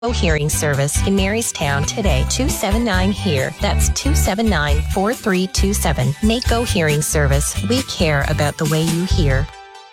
Hearing Service in Marystown today. 279-HEAR. That's 279-4327. NACO Hearing Service. We care about the way you hear.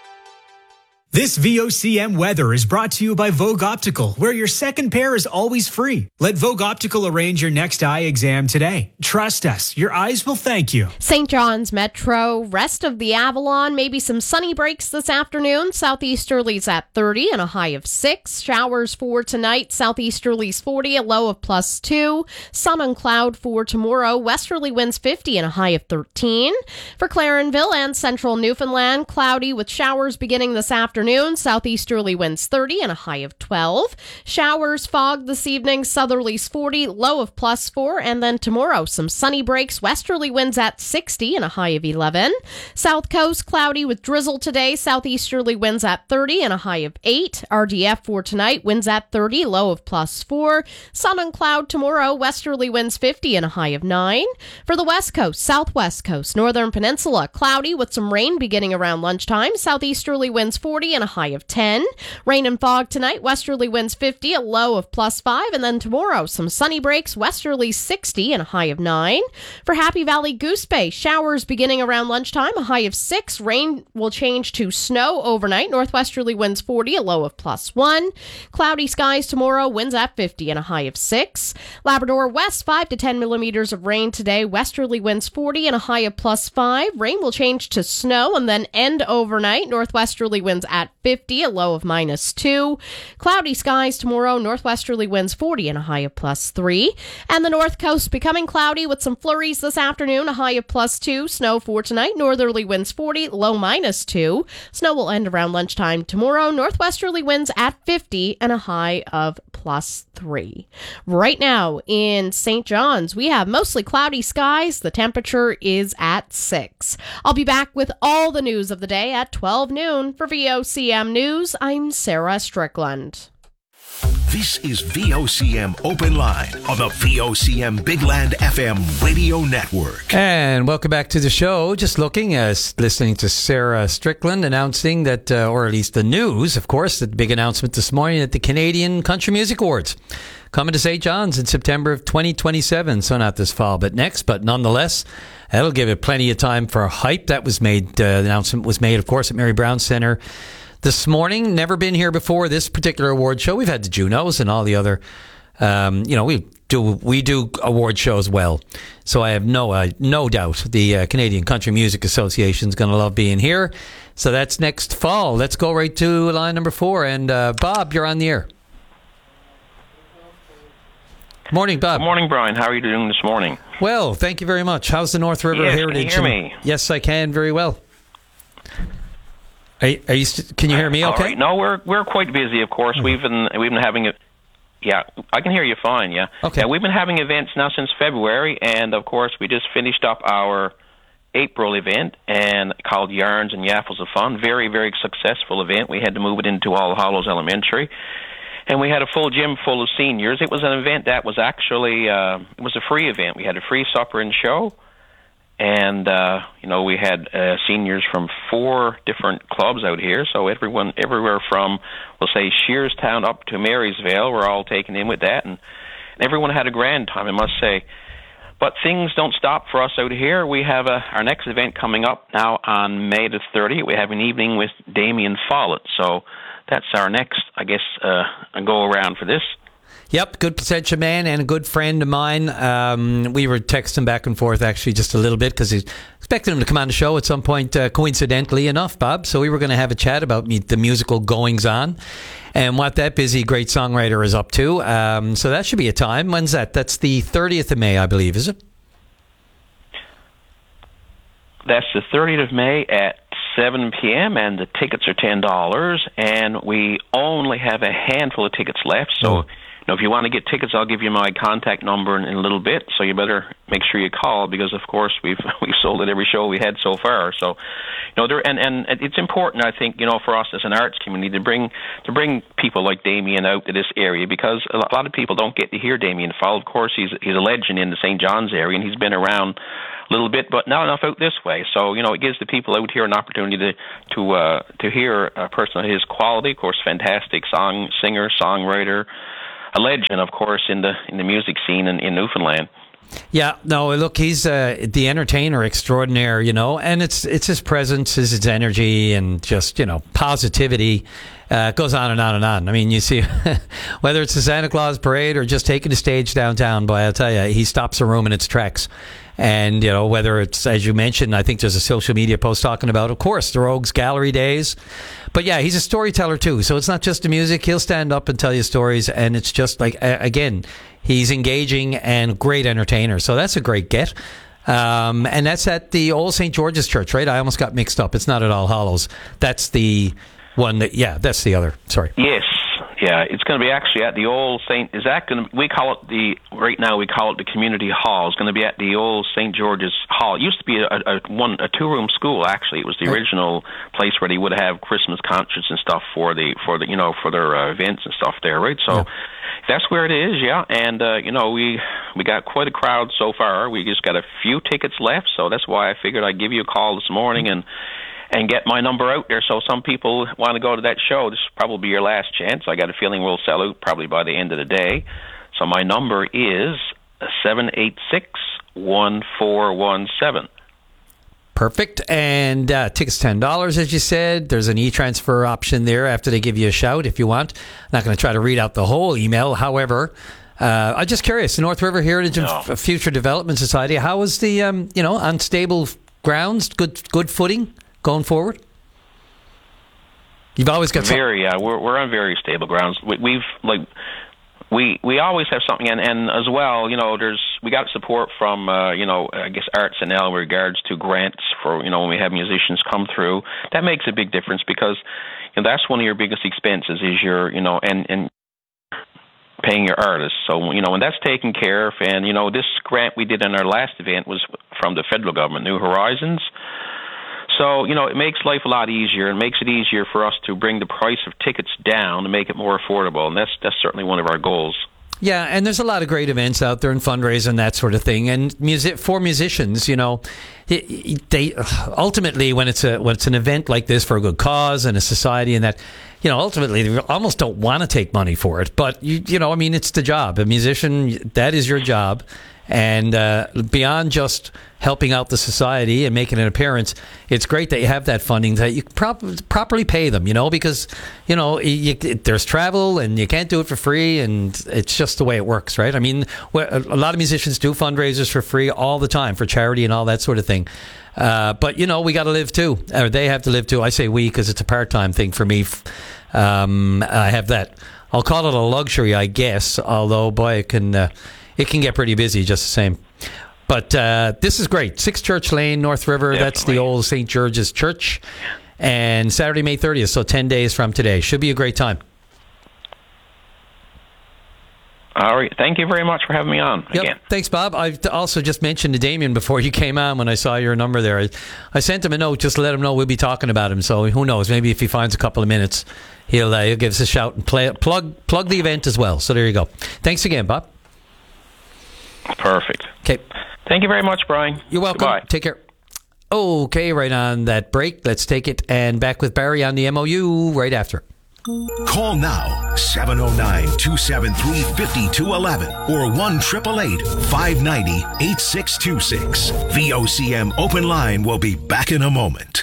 This VOCM weather is brought to you by Vogue Optical, where your second pair is always free. Let Vogue Optical arrange your next eye exam today. Trust us, your eyes will thank you. St. John's Metro, rest of the Avalon, maybe some sunny breaks this afternoon. Southeasterlies at 30 and a high of 6. Showers for tonight. Southeasterlies 40, a low of +2. Sun and cloud for tomorrow. Westerly winds 50 and a high of 13. For Clarenville and central Newfoundland, cloudy with showers beginning this afternoon. Southeasterly winds 30 and a high of 12. Showers, fog this evening, southerlies 40, low of +4. And then tomorrow, some sunny breaks, westerly winds at 60 and a high of 11. South coast, cloudy with drizzle today, southeasterly winds at 30 and a high of 8. RDF for tonight, winds at 30, low of +4. Sun and cloud tomorrow, westerly winds 50 and a high of 9. For the west coast, southwest coast, northern peninsula, cloudy with some rain beginning around lunchtime, southeasterly winds 40 and a high of 10. Rain and fog tonight, westerly winds 50, a low of +5. And then tomorrow, some sunny breaks, westerly 60 and a high of 9. For Happy Valley Goose Bay, showers beginning around lunchtime, a high of 6. Rain will change to snow overnight, northwesterly winds 40, a low of +1. Cloudy skies tomorrow, winds at 50 and a high of 6. Labrador West, 5 to 10 millimeters of rain today, westerly winds 40 and a high of +5. Rain will change to snow and then end overnight, northwesterly winds at 50, a low of -2. Cloudy skies tomorrow, northwesterly winds 40 and a high of +3. And the north coast becoming cloudy with some flurries this afternoon, a high of +2. Snow for tonight, northerly winds 40, low -2. Snow will end around lunchtime tomorrow, northwesterly winds at 50 and a high of +3. Right now in St. John's, we have mostly cloudy skies. The temperature is at 6. I'll be back with all the news of the day at 12 noon. For VOCM News, I'm Sarah Strickland. This is VOCM Open Line on the VOCM Big Land FM radio network. And welcome back to the show. Just listening to Sarah Strickland announcing that, or at least the news, of course, the big announcement this morning at the Canadian Country Music Awards. Coming to St. John's in September of 2027, so not this fall, but next. But nonetheless, that'll give it plenty of time for hype. That was made, the announcement was made, of course, at Mary Brown Centre this morning. Never been here before this particular award show. We've had the Junos and all the other, we do award shows well. So I have no doubt the Canadian Country Music Association is going to love being here. So that's next fall. Let's go right to line number 4. And Bob, you're on the air. Morning, Bob. Good morning, Brian. How are you doing this morning? Well, thank you very much. How's the North River Heritage? Can you hear me? Yes, I can very well. Are you? Can you hear me? Okay. All right. No, we're quite busy. Of course, we've been having Yeah, I can hear you fine. Yeah. Okay. Yeah, we've been having events now since February, and of course, we just finished up our April event and called Yarns and Yaffles of Fun. Very, very successful event. We had to move it into All Hallows Elementary. And we had a full gym full of seniors. It was an event that was actually, it was a free event. We had a free supper and show. And, we had seniors from 4 different clubs out here. So everywhere from, we'll say, Shearstown up to Marysvale, we're all taken in with that. And everyone had a grand time, I must say. But things don't stop for us out here. We have our next event coming up now on May the 30th. We have an evening with Damien Follett. So that's our next, I guess, go-around for this. Yep, good potential man and a good friend of mine. We were texting back and forth, actually, just a little bit, because he expected him to come on the show at some point, coincidentally enough, Bob. So we were going to have a chat about the musical goings-on and what that busy, great songwriter is up to. So that should be a time. When's that? That's the 30th of May, I believe, is it? That's the 30th of May at 7 p.m., and the tickets are $10, and we only have a handful of tickets left. So, if you want to get tickets, I'll give you my contact number in a little bit. So you better make sure you call, because of course we've sold at every show we had so far. So, and it's important, I think, for us as an arts community to bring people like Damien out to this area, because a lot of people don't get to hear Damien Follett. Of course, he's a legend in the St. John's area, and he's been around a little bit, but not enough out this way. So, it gives the people out here an opportunity to hear a person of his quality. Of course, fantastic singer, songwriter, a legend, of course, in the music scene in Newfoundland. Yeah, no, look, he's the entertainer extraordinaire, and it's his presence, his energy, and just, positivity. Goes on and on and on. I mean, you see, whether it's the Santa Claus parade or just taking the stage downtown, boy, I'll tell you, he stops a room in its tracks. And, whether it's, as you mentioned, I think there's a social media post talking about, of course, the Rogues Gallery days. But yeah, he's a storyteller too. So it's not just the music. He'll stand up and tell you stories. And it's just like, again, he's engaging and great entertainer. So that's a great get. And that's at the old St. George's Church, right? I almost got mixed up. It's not at All Hallows. That's the one that, that's the other. Sorry. Yes. Yeah, it's going to be actually at the old St. Is that going to? We call it right now we call it the community hall. It's going to be at the old St. George's Hall. It used to be a 2-room school. Actually, it was the original place where they would have Christmas concerts and stuff for their events and stuff there. Right. So that's where it is. Yeah, and we got quite a crowd so far. We just got a few tickets left, so that's why I figured I'd give you a call this morning and get my number out there, so some people want to go to that show. This will probably be your last chance. I got a feeling we'll sell out probably by the end of the day. So my number is 786-1417. Perfect. And tickets $10, as you said. There's an e-transfer option there after they give you a shout if you want. I'm not going to try to read out the whole email. However, I'm just curious. The North River Heritage and Future Development Society, how is the, on stable grounds, good footing going forward? You've always got we're on very stable grounds. We always have something, and as well, we got support from I guess Arts NL in regards to grants for when we have musicians come through. That makes a big difference because that's one of your biggest expenses is your and paying your artists. So when that's taken care of, and this grant we did in our last event was from the federal government, New Horizons. So, it makes life a lot easier and makes it easier for us to bring the price of tickets down to make it more affordable. And that's certainly one of our goals. Yeah, and there's a lot of great events out there and fundraising and that sort of thing. And for musicians, they ultimately, when it's an event like this for a good cause and a society and that, ultimately they almost don't want to take money for it. But, it's the job. A musician, that is your job. And beyond just helping out the society and making an appearance, it's great that you have that funding that you properly pay them, because, there's travel and you can't do it for free, and it's just the way it works, right? I mean, a lot of musicians do fundraisers for free all the time for charity and all that sort of thing. But, we got to live too, or they have to live too. I say we because it's a part-time thing for me. I have that. I'll call it a luxury, I guess, although, boy, it can get pretty busy just the same. But this is great. 6 Church Lane, North River. Definitely. That's the old St. George's Church. And Saturday, May 30th, so 10 days from today. Should be a great time. All right. Thank you very much for having me on again. Thanks, Bob. I also just mentioned to Damien before you came on when I saw your number there. I sent him a note just to let him know we'll be talking about him. So who knows? Maybe if he finds a couple of minutes, he'll give us a shout and plug the event as well. So there you go. Thanks again, Bob. Perfect. Okay. Thank you very much, Brian. You're welcome. Goodbye. Take care. Okay, right on that break. Let's take it and back with Barry on the MOU right after. Call now 709-273-5211 or 1-888-590-8626. VOCM Open Line will be back in a moment.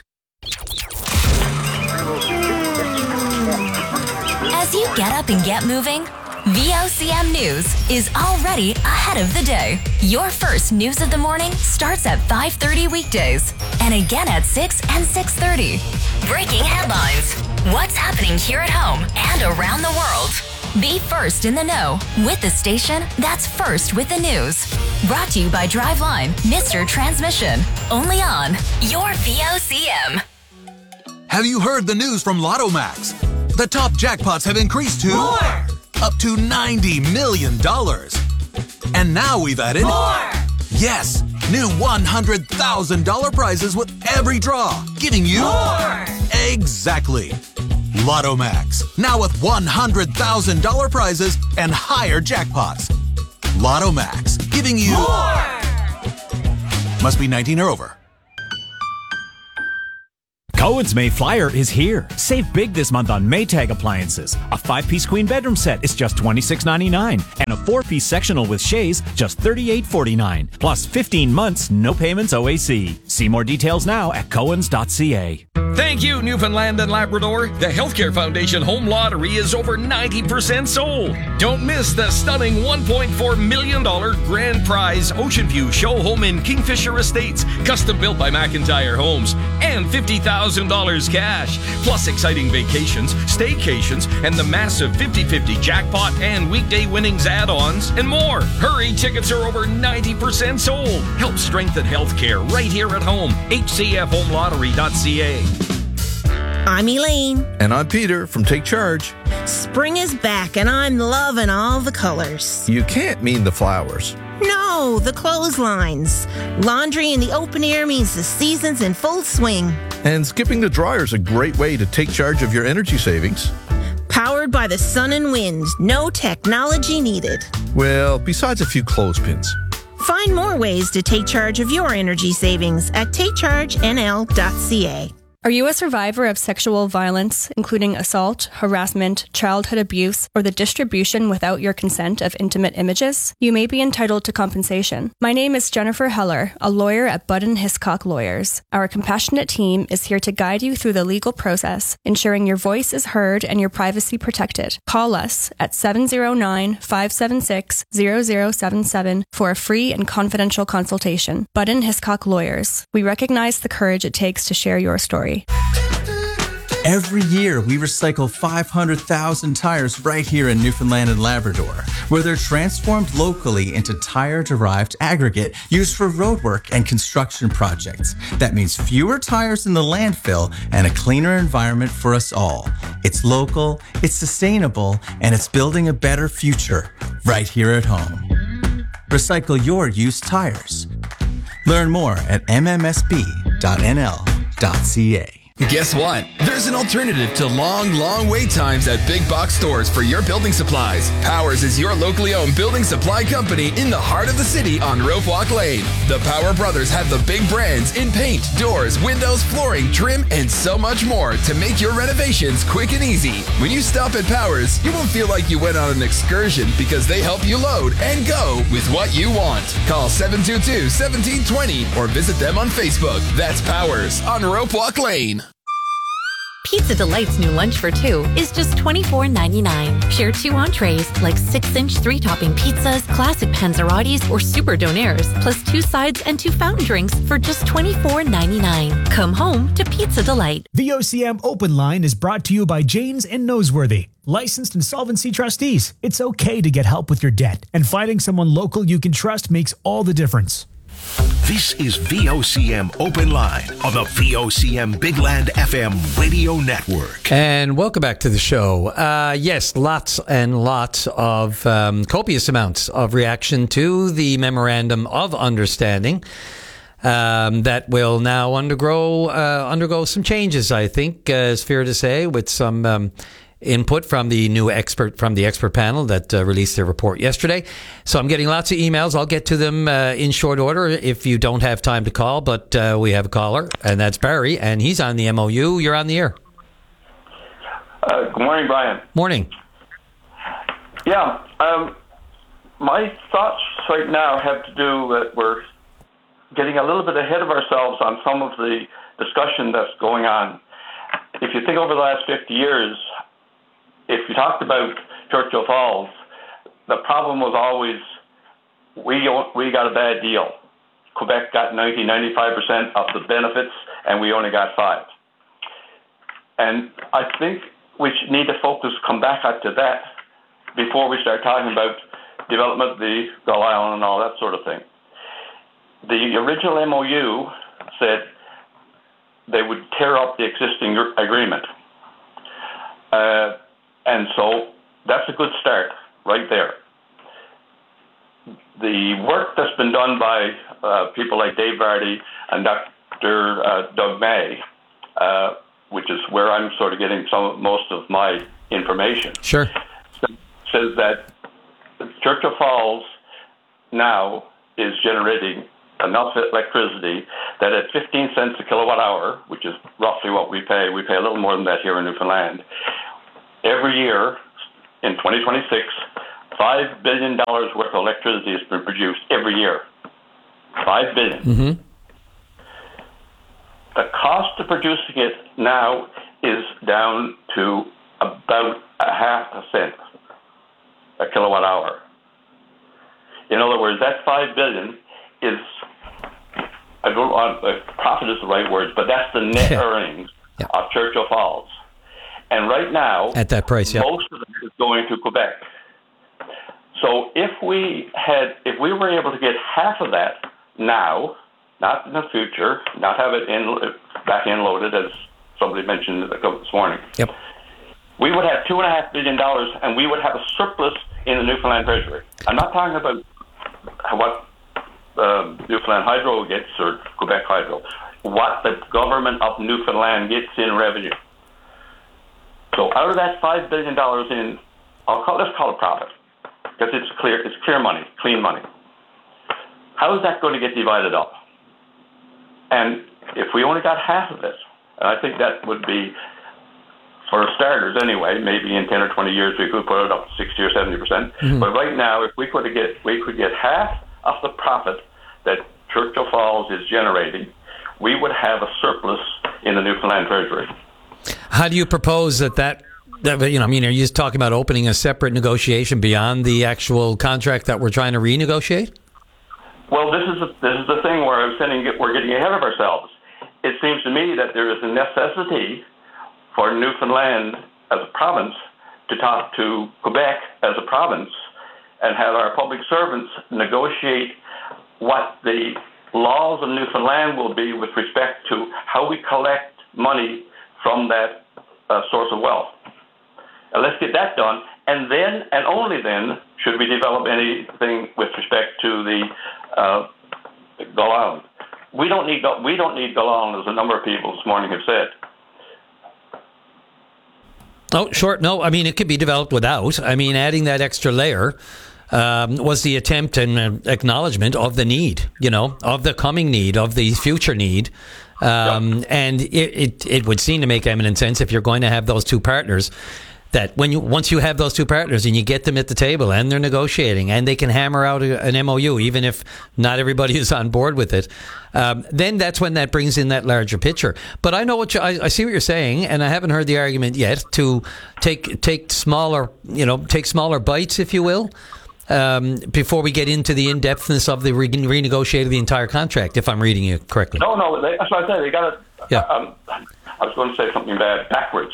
As you get up and get moving, VOCM News is already ahead of the day. Your first news of the morning starts at 5:30 weekdays and again at 6 and 6:30. Breaking headlines. What's happening here at home and around the world. Be first in the know with the station that's first with the news. Brought to you by Driveline, Mr. Transmission. Only on your VOCM. Have you heard the news from Lotto Max? The top jackpots have increased to more! Up to $90 million. And now we've added more! Yes, new $100,000 prizes with every draw, giving you more! Exactly. Lotto Max, now with $100,000 prizes and higher jackpots. Lotto Max, giving you more! Must be 19 or over. Cohen's May Flyer is here. Save big this month on Maytag appliances. A 5-piece queen bedroom set is just $26.99, and a 4-piece sectional with chaise just $38.49. Plus 15 months, no payments OAC. See more details now at cohens.ca. Thank you, Newfoundland and Labrador. The Healthcare Foundation Home Lottery is over 90% sold. Don't miss the stunning $1.4 million grand prize Ocean View show home in Kingfisher Estates, custom built by McIntyre Homes, and $50,000 cash, plus exciting vacations, staycations, and the massive 50-50 jackpot and weekday winnings add-ons, and more. Hurry, tickets are over 90% sold. Help strengthen healthcare right here at home. HCFHomeLottery.ca. I'm Elaine. And I'm Peter from Take Charge. Spring is back and I'm loving all the colors. You can't mean the flowers. No, the clotheslines. Laundry in the open air means the season's in full swing. And skipping the dryer is a great way to take charge of your energy savings. Powered by the sun and wind. No technology needed. Well, besides a few clothespins. Find more ways to take charge of your energy savings at takechargenl.ca. Are you a survivor of sexual violence, including assault, harassment, childhood abuse, or the distribution without your consent of intimate images? You may be entitled to compensation. My name is Jennifer Heller, a lawyer at Budden Hiscock Lawyers. Our compassionate team is here to guide you through the legal process, ensuring your voice is heard and your privacy protected. Call us at 709-576-0077 for a free and confidential consultation. Budden Hiscock Lawyers. We recognize the courage it takes to share your story. Every year, we recycle 500,000 tires right here in Newfoundland and Labrador, where they're transformed locally into tire-derived aggregate used for roadwork and construction projects. That means fewer tires in the landfill and a cleaner environment for us all. It's local, it's sustainable, and it's building a better future right here at home. Recycle your used tires. Learn more at mmsb.nl.ca. Guess what? There's an alternative to long wait times at big box stores for your building supplies. Powers is your locally owned building supply company in the heart of the city on Rope Walk Lane. The Power Brothers have the big brands in paint, doors, windows, flooring, trim, and so much more to make your renovations quick and easy. When you stop at Powers, you won't feel like you went on an excursion because they help you load and go with what you want. Call 722-1720 or visit them on Facebook. That's Powers on Rope Walk Lane. Pizza Delight's new lunch for two is just $24.99. Share 2 entrees like 6-inch 3-topping pizzas, classic panzerottis, or super donaires, plus 2 sides and 2 fountain drinks for just $24.99. Come home to Pizza Delight. The OCM Open Line is brought to you by Janes and Noseworthy, licensed insolvency trustees. It's okay to get help with your debt, and finding someone local you can trust makes all the difference. This is VOCM Open Line on the VOCM Big Land FM radio network. And welcome back to the show. Yes, lots and lots of copious amounts of reaction to the Memorandum of Understanding that will now undergo some changes, I think, is fair to say, with some input from the new expert panel that released their report yesterday. So I'm getting lots of emails. I'll get to them in short order if you don't have time to call, but we have a caller, and that's Barry, and he's on the MOU. You're on the air. Good morning, Brian. Morning. Yeah, my thoughts right now have to do with we're getting a little bit ahead of ourselves on some of the discussion that's going on. If you think over the last 50 years, if you talked about Churchill Falls, the problem was always we got a bad deal. Quebec got 90-95% of the benefits, and we only got 5%. And I think we need to come back up to that before we start talking about development of the Gull Island and all that sort of thing. The original MOU said they would tear up the existing agreement. And so that's a good start right there. The work that's been done by people like Dave Vardy and Dr. Doug May, which is where I'm sort of getting most of my information, sure, says that Churchill Falls now is generating enough electricity that at 15 cents a kilowatt hour, which is roughly what we pay a little more than that here in Newfoundland, every year in 2026, $5 billion worth of electricity has been produced every year. $5 billion. Mm-hmm. The cost of producing it now is down to about a half a cent a kilowatt hour. In other words, that $5 billion is, I don't want, profit is the right word, but that's the net earnings of Churchill Falls. And right now, at that price, most of it is going to Quebec. So if we were able to get half of that now, not in the future, not have it back end loaded, as somebody mentioned this morning. Yep. We would have $2.5 billion, and we would have a surplus in the Newfoundland Treasury. I'm not talking about what Newfoundland Hydro gets or Quebec Hydro, what the government of Newfoundland gets in revenue. So out of that $5 billion in, let's call it profit, because it's clear money, clean money. How is that going to get divided up? And if we only got half of it, and I think that would be, for starters anyway, maybe in 10 or 20 years we could put it up to 60 or 70%. Mm-hmm. But right now, if we could get half of the profit that Churchill Falls is generating, we would have a surplus in the Newfoundland Treasury. How do you propose that are you just talking about opening a separate negotiation beyond the actual contract that we're trying to renegotiate? Well, this is the thing where I'm saying we're getting ahead of ourselves. It seems to me that there is a necessity for Newfoundland as a province to talk to Quebec as a province and have our public servants negotiate what the laws of Newfoundland will be with respect to how we collect money from that source of wealth. And let's get that done, and then, and only then, should we develop anything with respect to the Gull Island. We don't need Gull Island, as a number of people this morning have said. Oh, sure. No, I mean, it could be developed without. I mean, adding that extra layer was the attempt and acknowledgement of the need, of the coming need, of the future need. And it would seem to make eminent sense if you're going to have those two partners, that once you have those two partners and you get them at the table and they're negotiating and they can hammer out an MOU, even if not everybody is on board with it, then that's when that brings in that larger picture. But I know I see what you're saying, and I haven't heard the argument yet to take smaller bites, if you will, before we get into the in-depthness of the renegotiating the entire contract, if I'm reading you correctly. No, that's what I said. They got it. Yeah. I was going to say something bad backwards.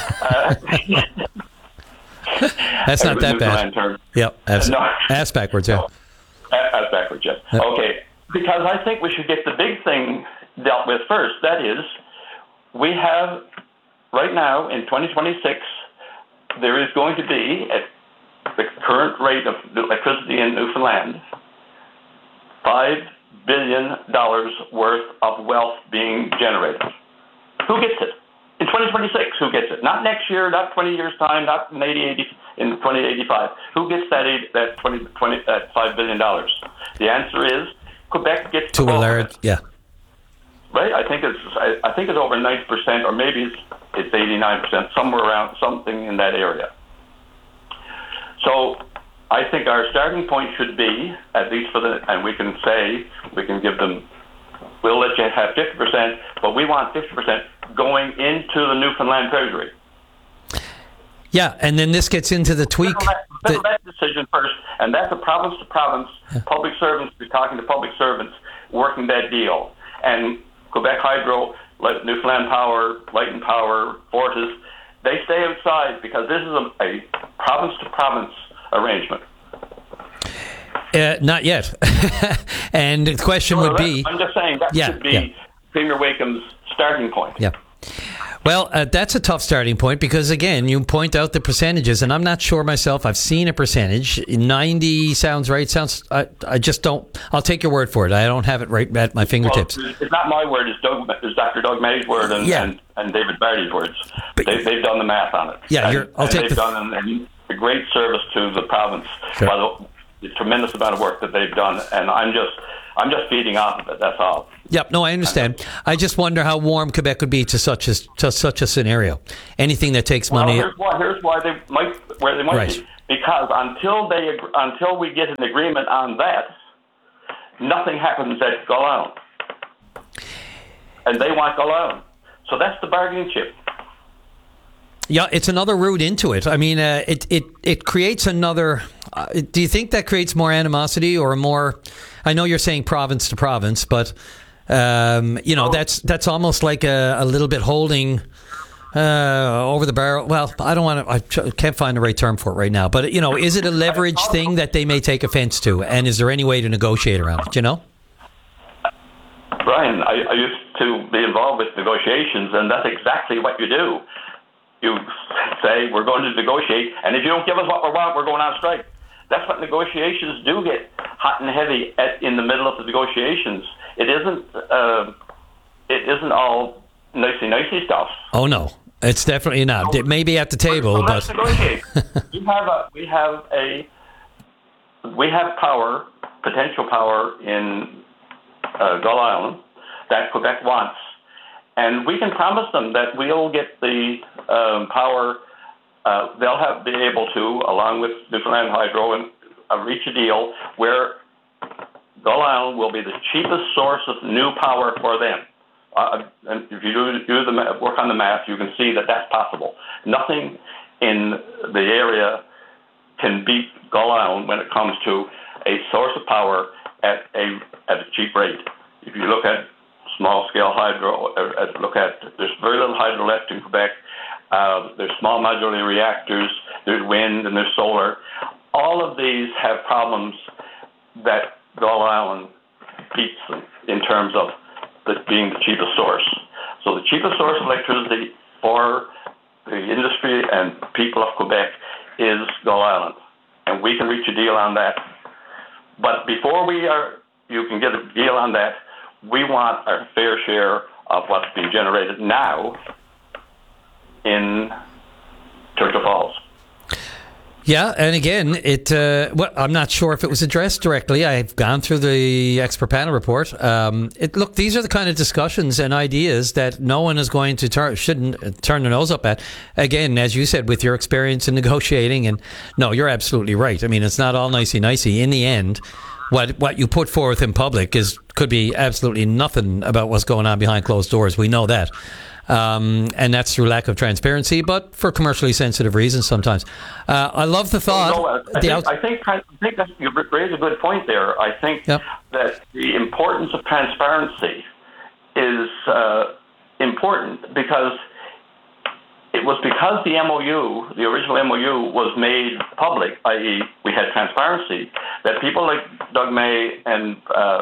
That's not that bad. Yep. Ass backwards, yeah. Ass backwards, yes. Yep. Okay. Because I think we should get the big thing dealt with first. That is, we have, right now, in 2026, there is going to be, at the current rate of electricity in Newfoundland, $5 billion worth of wealth being generated. Who gets it? In 2026, who gets it? Not next year, not 20 years' time, not in 2085. Who gets that $5 billion? The answer is Quebec gets to a large, yeah. Right? I think it's over 90%, or maybe it's 89%, somewhere around, something in that area. So I think our starting point should be, at least and we can give them, we'll let you have 50%, but we want 50% going into the Newfoundland Treasury. Yeah, and then this gets into the tweak. Settle that decision first, and that's a province to province. Yeah. Public servants be talking to public servants, working that deal. And Quebec Hydro, Newfoundland Power, Light and Power, Fortis, they stay outside because this is a province to province arrangement. Not yet. And the question would be... I'm just saying that should be Premier Wakeham's starting point. Yeah. Well, that's a tough starting point because, again, you point out the percentages, and I'm not sure myself. I've seen a percentage. 90 sounds right. I just don't... I'll take your word for it. I don't have it right at my fingertips. Well, it's not my word. It's Dr. Doug May's word and David Barty's words. They've done the math on it. Yeah, they've done a great service to the province. Sure. A tremendous amount of work that they've done, and I'm I'm just feeding off of it. That's all. Yep. No, I understand. I just wonder how warm Quebec would be to such a scenario. Anything that takes money. Here's why they might Right. be. Because until we get an agreement on that, nothing happens at Gull Island. And they want Gull Island. So that's the bargaining chip. Yeah, it's another route into it. I mean, it creates another. Do you think that creates more animosity or more? I know you're saying province to province, but that's almost like a little bit holding over the barrel. Well, I don't want to. I can't find the right term for it right now. But is it a leverage thing that they may take offense to? And is there any way to negotiate around it? You know, Brian, I used to be involved with negotiations, and that's exactly what you do. You say, we're going to negotiate, and if you don't give us what we want, we're going on strike. That's what negotiations do, get hot and heavy in the middle of the negotiations. It isn't all nicey stuff. Oh, no. It's definitely not. It may be at the table, but... Let's negotiate. we have power, potential power in Gull Island that Quebec wants. And we can promise them that we'll get the power. They'll be able to, along with Newfoundland Hydro, and reach a deal where Gull Island will be the cheapest source of new power for them. And if you work on the math, you can see that that's possible. Nothing in the area can beat Gull Island when it comes to a source of power at a cheap rate. If you look at small-scale hydro, there's very little hydro left in Quebec. There's small modular reactors, there's wind, and there's solar. All of these have problems that Gull Island beats them in terms of being the cheapest source. So the cheapest source of electricity for the industry and people of Quebec is Gull Island. And we can reach a deal on that. But before you can get a deal on that, we want our fair share of what's being generated now in Churchill Falls. Yeah, and again, I'm not sure if it was addressed directly. I've gone through the expert panel report. Look, these are the kind of discussions and ideas that no one is going to shouldn't turn their nose up at. Again, as you said, with your experience in negotiating, and no, you're absolutely right. I mean, it's not all nicey. In the end, what you put forth in public could be absolutely nothing about what's going on behind closed doors. We know that. And that's through lack of transparency, but for commercially sensitive reasons sometimes. I love the thought. I think that you raise a good point there. I think that the importance of transparency is important because it was because the MOU, the original MOU, was made public, i.e. we had transparency, that people like Doug May and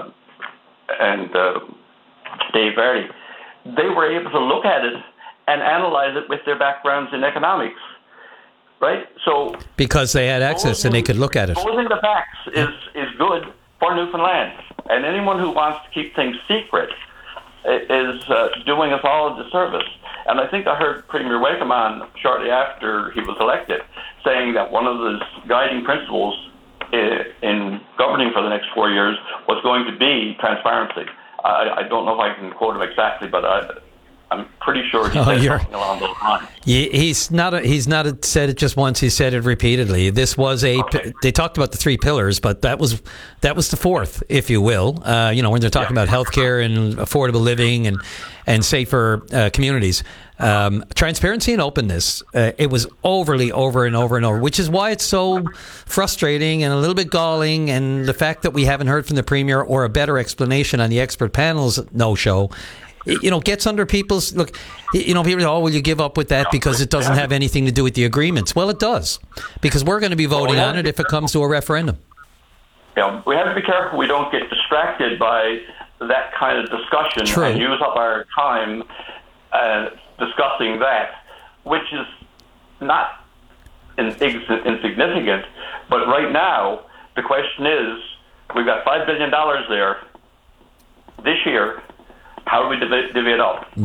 Dave Vardy, they were able to look at it and analyze it with their backgrounds in economics, right? So because they had access and they could look at it. Exposing the facts is good for Newfoundland, and anyone who wants to keep things secret is doing us all a disservice. And I think I heard Premier Wakeham on shortly after he was elected saying that one of his guiding principles in governing for the next 4 years was going to be transparency. I don't know if I can quote him exactly, but I'm pretty sure he said something along those lines. He's not said it just once. He said it repeatedly. This was they talked about the three pillars, but that was the fourth, if you will. When they're talking about healthcare and affordable living and safer communities. Transparency and openness. It was overly over and over, which is why it's so frustrating and a little bit galling. And the fact that we haven't heard from the Premier or a better explanation on the expert panel's no-show, gets under people's look. People say, "Oh, will you give up with that because it doesn't have anything to do with the agreements?" Well, it does, because we're going to be voting on it if it comes to a referendum. Yeah, we have to be careful we don't get distracted by that kind of discussion and use up our time discussing that, which is not insignificant. But right now, the question is, we've got $5 billion there this year. How do we divvy it up?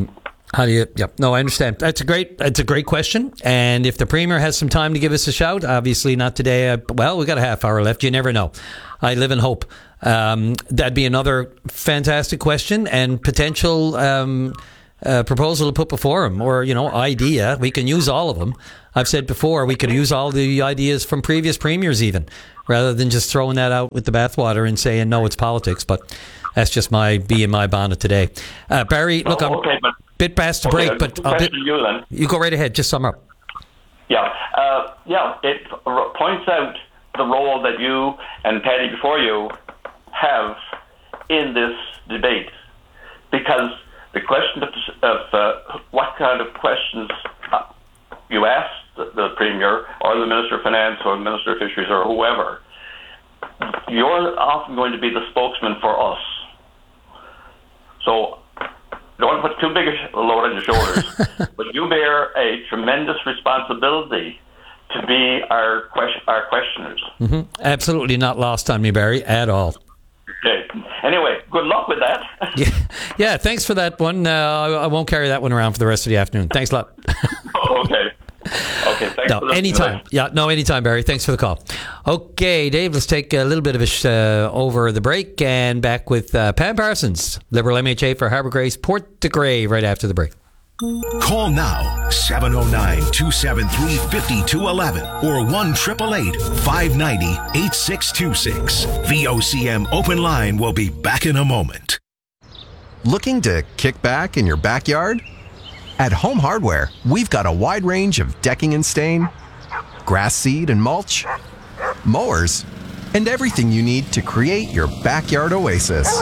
How do you? Yep. No, I understand. That's a great question. And if the Premier has some time to give us a shout, obviously not today. We got a half hour left. You never know. I live in hope. That'd be another fantastic question and potential proposal to put before him, or idea. We can use all of them. I've said before we could use all the ideas from previous premiers, even rather than just throwing that out with the bathwater and saying no, it's politics. But that's just my bonnet today. Barry, look, I'm a bit past the break, but you go right ahead. Just sum up. Yeah, it points out the role that you and Paddy before you have in this debate, because the question of what kind of questions you ask the Premier or the Minister of Finance or the Minister of Fisheries or whoever, you're often going to be the spokesman for us. So don't want to put too big a load on your shoulders, but you bear a tremendous responsibility to be our questioners. Mm-hmm. Absolutely not lost on me, Barry, at all. Okay. Anyway, good luck with that. Yeah. Thanks for that one. I won't carry that one around for the rest of the afternoon. Thanks a lot. Okay. Thanks. No, anytime. Anytime, Barry. Thanks for the call. Okay, Dave, let's take a little bit of a over the break and back with Pam Parsons, Liberal MHA for Harbour Grace, Port de Grey, right after the break. Call now, 709-273-5211 or 1-888-590-8626. VOCM Open Line will be back in a moment. Looking to kick back in your backyard? At Home Hardware, we've got a wide range of decking and stain, grass seed and mulch, mowers, and everything you need to create your backyard oasis.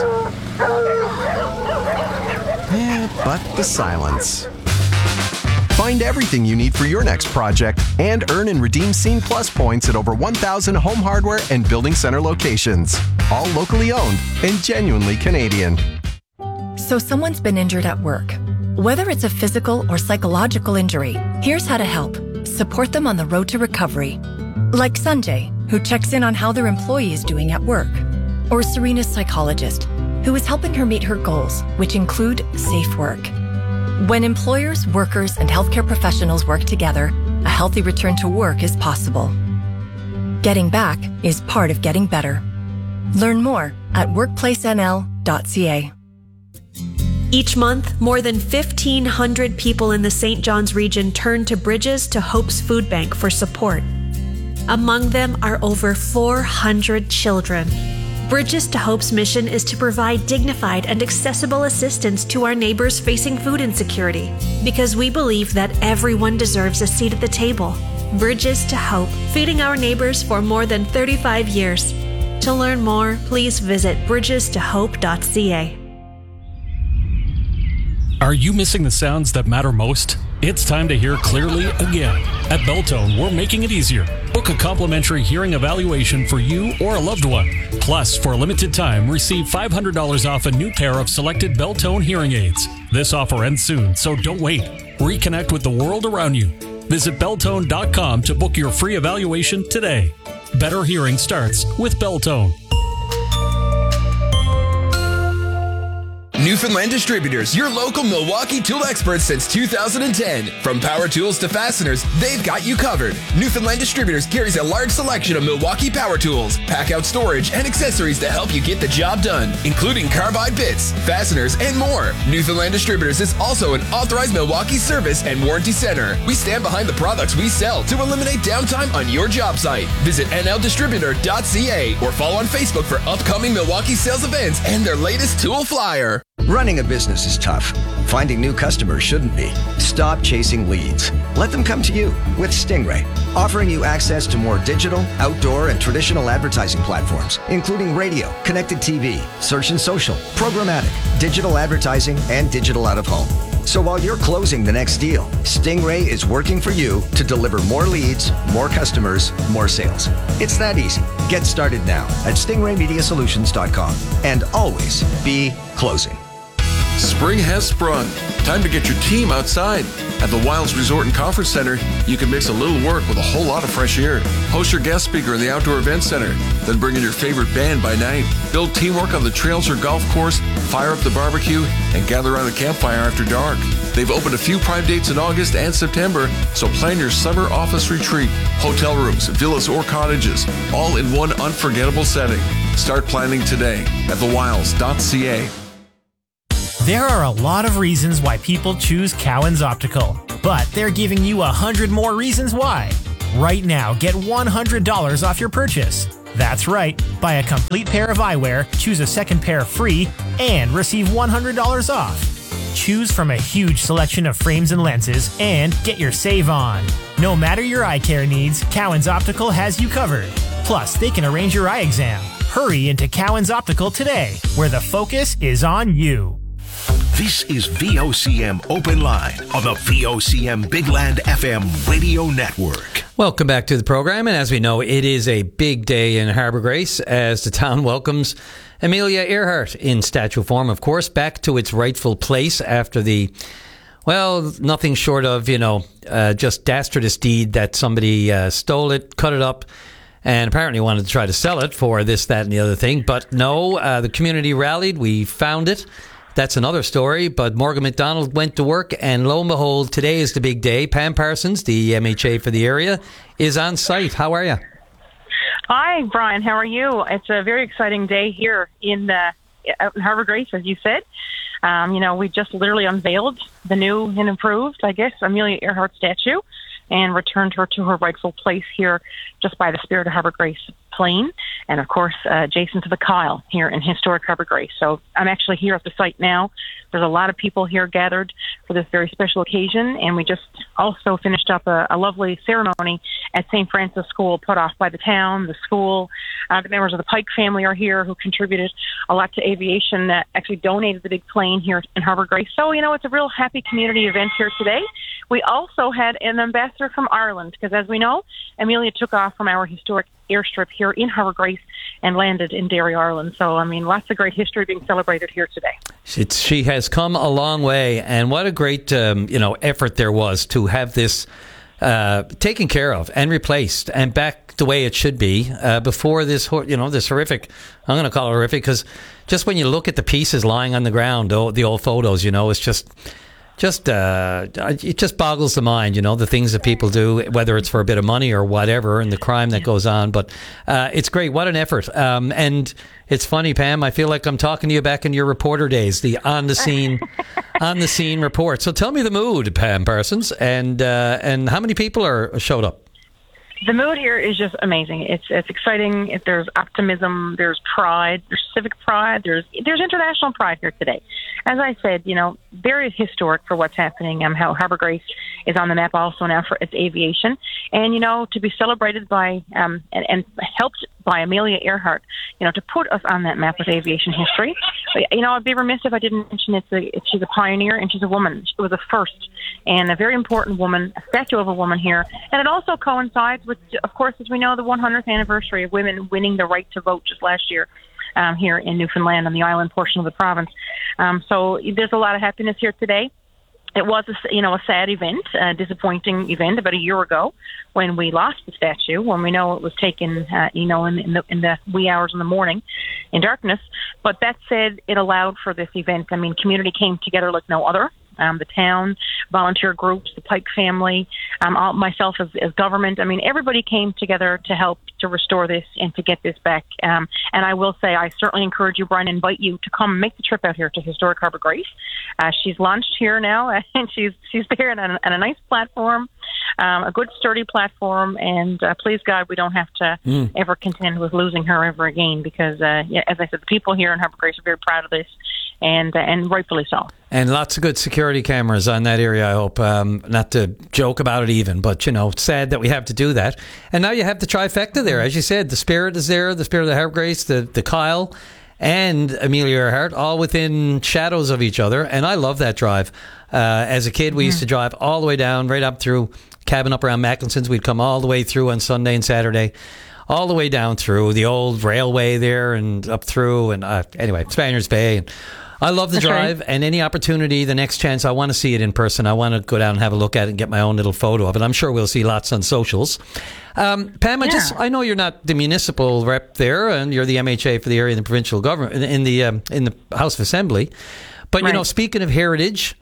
But the silence. Find everything you need for your next project and earn and redeem Scene Plus points at over 1,000 Home Hardware and Building Center locations. All locally owned and genuinely Canadian. So someone's been injured at work. Whether it's a physical or psychological injury, here's how to help. Support them on the road to recovery. Like Sanjay, who checks in on how their employee is doing at work. Or Serena's psychologist, who is helping her meet her goals, which include safe work. When employers, workers, and healthcare professionals work together, a healthy return to work is possible. Getting back is part of getting better. Learn more at workplacenl.ca. Each month, more than 1,500 people in the St. John's region turn to Bridges to Hope's Food Bank for support. Among them are over 400 children. Bridges to Hope's mission is to provide dignified and accessible assistance to our neighbors facing food insecurity, because we believe that everyone deserves a seat at the table. Bridges to Hope, feeding our neighbors for more than 35 years. To learn more, please visit bridgestohope.ca. Are you missing the sounds that matter most? It's time to hear clearly again. At Beltone, we're making it easier. Book a complimentary hearing evaluation for you or a loved one. Plus, for a limited time, receive $500 off a new pair of selected Beltone hearing aids. This offer ends soon, so don't wait. Reconnect with the world around you. Visit Beltone.com to book your free evaluation today. Better hearing starts with Beltone. Newfoundland Distributors, your local Milwaukee tool experts since 2010. From power tools to fasteners, they've got you covered. Newfoundland Distributors carries a large selection of Milwaukee power tools, pack-out storage, and accessories to help you get the job done, including carbide bits, fasteners, and more. Newfoundland Distributors is also an authorized Milwaukee service and warranty center. We stand behind the products we sell to eliminate downtime on your job site. Visit nldistributor.ca or follow on Facebook for upcoming Milwaukee sales events and their latest tool flyer. Running a business is tough. Finding new customers shouldn't be. Stop chasing leads. Let them come to you with Stingray, offering you access to more digital, outdoor, and traditional advertising platforms, including radio, connected TV, search and social, programmatic, digital advertising, and digital out-of-home. So while you're closing the next deal, Stingray is working for you to deliver more leads, more customers, more sales. It's that easy. Get started now at stingraymediasolutions.com and always be closing. Spring has sprung. Time to get your team outside. At the Wilds Resort and Conference Center, you can mix a little work with a whole lot of fresh air. Host your guest speaker in the Outdoor Event Center, then bring in your favorite band by night. Build teamwork on the trails or golf course, fire up the barbecue, and gather around the campfire after dark. They've opened a few prime dates in August and September, so plan your summer office retreat. Hotel rooms, villas, or cottages, all in one unforgettable setting. Start planning today at thewilds.ca. There are a lot of reasons why people choose Cowan's Optical, but they're giving you 100 more reasons why. Right now, get $100 off your purchase. That's right. Buy a complete pair of eyewear, choose a second pair free, and receive $100 off. Choose from a huge selection of frames and lenses and get your save on. No matter your eye care needs, Cowan's Optical has you covered. Plus, they can arrange your eye exam. Hurry into Cowan's Optical today, where the focus is on you. This is VOCM Open Line on the VOCM Big Land FM radio network. Welcome back to the program, and as we know, it is a big day in Harbour Grace as the town welcomes Amelia Earhart in statue form, of course, back to its rightful place after the, well, nothing short of, just dastardous deed that somebody stole it, cut it up, and apparently wanted to try to sell it for this, that, and the other thing. But no, the community rallied. We found it. That's another story, but Morgan McDonald went to work, and lo and behold, today is the big day. Pam Parsons, the MHA for the area, is on site. How are you? Hi, Brian. How are you? It's a very exciting day here in Harbour Grace, as you said. We just literally unveiled the new and improved, Amelia Earhart statue and returned her to her rightful place here just by the Spirit of Harbour Grace Plain, and of course adjacent to the Kyle here in historic Harbour Grace. So I'm actually here at the site now. There's a lot of people here gathered for this very special occasion, and we just also finished up a lovely ceremony at St. Francis School put off by the town, the school. The members of the Pike family are here who contributed a lot to aviation, that actually donated the big plane here in Harbour Grace. So, it's a real happy community event here today. We also had an ambassador from Ireland, because as we know, Amelia took off from our historic airstrip here in Harbour Grace and landed in Derry, Ireland. So, lots of great history being celebrated here today. She has come a long way, and what a great, effort there was to have this taken care of and replaced and back the way it should be before this, this horrific, I'm going to call it horrific, because just when you look at the pieces lying on the ground, the old photos, it's just it just boggles the mind, the things that people do, whether it's for a bit of money or whatever, and the crime that goes on. But it's great. What an effort. And it's funny, Pam, I feel like I'm talking to you back in your reporter days, the on the scene report. So tell me the mood, Pam Parsons, and how many people showed up? The mood here is just amazing. It's exciting. There's optimism. There's pride. There's civic pride. There's international pride here today. As I said, very historic for what's happening. How Harbour Grace is on the map also now for its aviation, and to be celebrated by and helped by Amelia Earhart, to put us on that map with aviation history. I'd be remiss if I didn't mention she's a pioneer and she's a woman. She was a first and a very important woman, a statue of a woman here, and it also coincides with, of course, as we know, the 100th anniversary of women winning the right to vote just last year here in Newfoundland on the island portion of the province. So there's a lot of happiness here today. It was a sad event, a disappointing event about a year ago when we lost the statue, when we know it was taken, in the wee hours in the morning in darkness. But that said, it allowed for this event. Community came together like no other. The town, volunteer groups, the Pike family, myself as government. Everybody came together to help to restore this and to get this back. And I will say, I certainly encourage you, Brian, invite you to come make the trip out here to historic Harbour Grace. She's launched here now, and she's there on a nice platform, a good sturdy platform. And please God, we don't have to ever contend with losing her ever again, because, as I said, the people here in Harbour Grace are very proud of this, and rightfully so. And lots of good security cameras on that area, I hope. Not to joke about it even, but, it's sad that we have to do that. And now you have the trifecta there. As you said, the Spirit is there, the Spirit of the Harbour Grace, the Kyle, and Amelia Earhart, all within shadows of each other. And I love that drive. As a kid, we used to drive all the way down, right up through cabin up around Macklinson's. We'd come all the way through on Sunday and Saturday, all the way down through the old railway there and up through. And anyway, Spaniards Bay. And I love the drive, and any opportunity, the next chance, I want to see it in person. I want to go down and have a look at it and get my own little photo of it. I'm sure we'll see lots on socials. Pam, I know you're not the municipal rep there, and you're the MHA for the area in the provincial government, in the House of Assembly. But, speaking of heritage,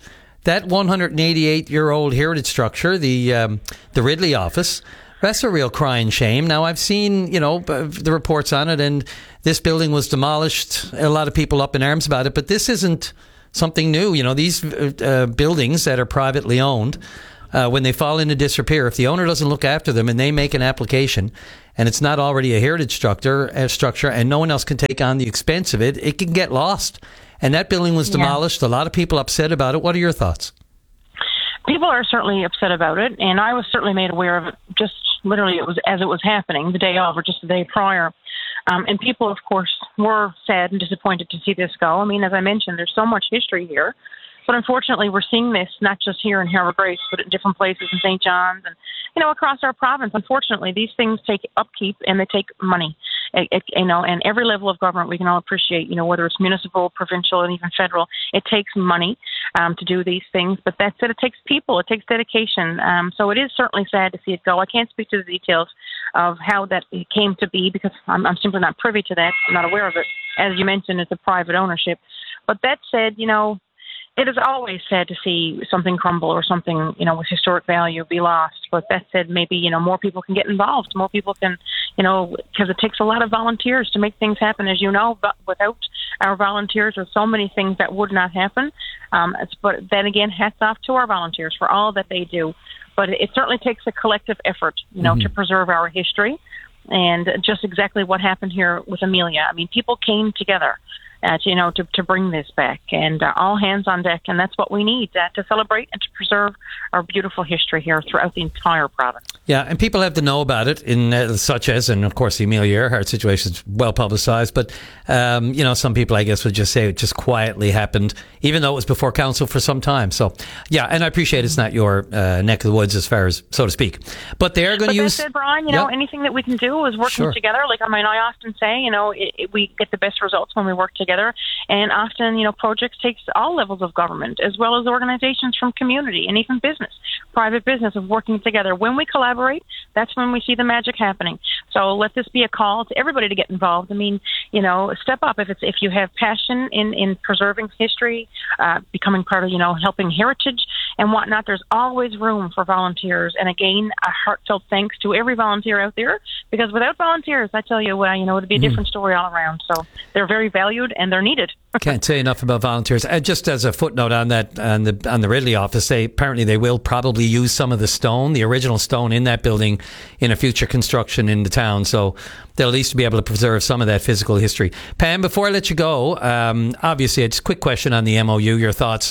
that 188-year-old heritage structure, the Ridley office, that's a real crying shame. Now, I've seen, the reports on it, and this building was demolished. A lot of people up in arms about it, but this isn't something new. These buildings that are privately owned, when they fall into disrepair, if the owner doesn't look after them and they make an application and it's not already a heritage structure and no one else can take on the expense of it, it can get lost. And that building was demolished. A lot of people upset about it. What are your thoughts? People are certainly upset about it, and I was certainly made aware of it just literally it was happening the day of or just the day prior. And people, of course, were sad and disappointed to see this go. I mean, as I mentioned, there's so much history here. But unfortunately, we're seeing this not just here in Harbour Grace, but in different places in St. John's and, across our province. Unfortunately, these things take upkeep and they take money. And every level of government, we can all appreciate, whether it's municipal, provincial, and even federal, it takes money to do these things. But that said, it takes people, it takes dedication. So it is certainly sad to see it go. I can't speak to the details of how that came to be because I'm simply not privy to that. I'm not aware of it. As you mentioned, it's a private ownership. But that said, it is always sad to see something crumble or something, with historic value be lost. But that said, maybe, more people can get involved. More people can, because it takes a lot of volunteers to make things happen, as you know. But without our volunteers, there's so many things that would not happen. But then again, hats off to our volunteers for all that they do. But it certainly takes a collective effort, to preserve our history. And just exactly what happened here with Amelia. I mean, people came together. To bring this back, and all hands on deck, and that's what we need to celebrate and to preserve our beautiful history here throughout the entire province. Yeah, and people have to know about it, such as, and of course, the Amelia Earhart situation is well publicized, but, some people, I guess, would just say it just quietly happened, even though it was before council for some time. So, yeah, and I appreciate it's not your neck of the woods as far as, so to speak. But they are going to use... But that said, Brian, anything that we can do is working together. Like, I often say, we get the best results when we work together. And often, projects takes all levels of government, as well as organizations from community and even business, private business, of working together. When we collaborate, that's when we see the magic happening. So let this be a call to everybody to get involved. I mean, step up if you have passion in preserving history, becoming part of, helping heritage and whatnot. There's always room for volunteers. And again, a heartfelt thanks to every volunteer out there, because without volunteers, I tell you, it'd be a different story all around. So they're very valued and they're needed. Can't say enough about volunteers. Just as a footnote on that, on the Ridley office, they will probably use some of the stone, the original stone in that building, in a future construction in the town. So they'll at least be able to preserve some of that physical history. Pam, before I let you go, obviously, it's a quick question on the MOU, your thoughts,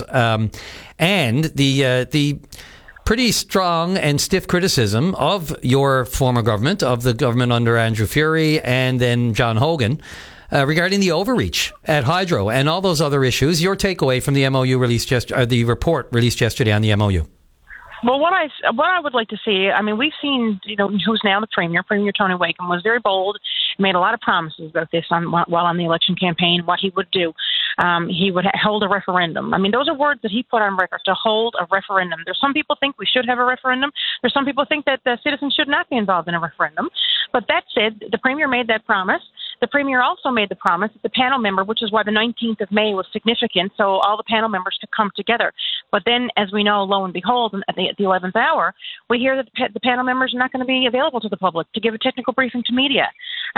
and the pretty strong and stiff criticism of your former government, of the government under Andrew Furey and then John Hogan, regarding the overreach at Hydro and all those other issues. Your takeaway from the MOU released the report released yesterday on the MOU. Well, what I would like to see, we've seen, who's now the Premier Tony Wakeham, was very bold, made a lot of promises about this while on the election campaign, what he would do. He would hold a referendum. Those are words that he put on record, to hold a referendum. There's some people think we should have a referendum. There's some people think that the citizens should not be involved in a referendum. But that said, the Premier made that promise. The Premier also made the promise that the panel member, which is why the 19th of May was significant, so all the panel members could come together. But then, as we know, lo and behold, at the 11th hour, we hear that the panel members are not going to be available to the public to give a technical briefing to media.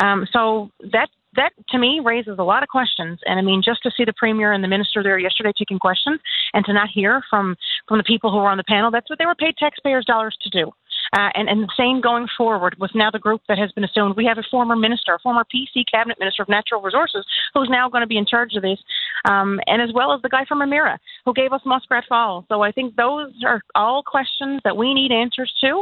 So that to me raises a lot of questions. And just to see the Premier and the Minister there yesterday taking questions and to not hear from the people who were on the panel, that's what they were paid taxpayers' dollars to do. And the same going forward with now the group that has been assumed. We have a former minister, a former PC cabinet minister of natural resources, who's now going to be in charge of this, and as well as the guy from Emera who gave us Muskrat Falls. So I think those are all questions that we need answers to.